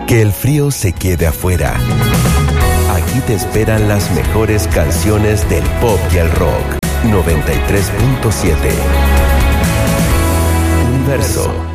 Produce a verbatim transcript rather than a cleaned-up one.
Que el frío se quede afuera. Aquí te esperan las mejores canciones del pop y el rock. noventa y tres punto siete Universo.